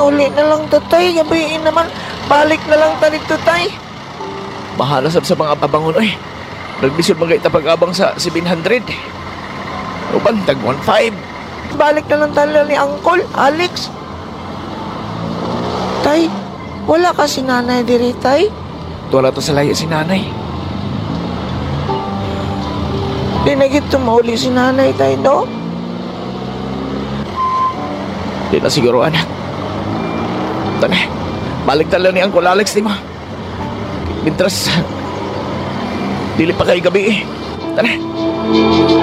mauli na lang to, tay. Gabiin naman. Balik na lang talit to, tay. Bahala sab sa mga abangon oy. Naglisod mga itapag-abang sa 700. Uban, tag 1.5. Balik na lang tayo ni Uncle, Alex. Tay, wala ka si nanay diri, tay. Wala to sa laya si nanay. Di na gito mauli si nanay, tay, no? Di na siguro anak. Tana, balik tala ni Uncle Alex, di ba? Mintras, dili pa kay gabi eh. Tana.